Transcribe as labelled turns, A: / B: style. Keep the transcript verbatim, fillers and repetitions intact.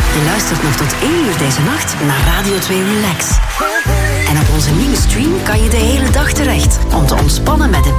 A: Je luistert nog tot één uur deze nacht naar Radio twee Relax. En op onze nieuwe stream kan je de hele dag terecht om te ontspannen met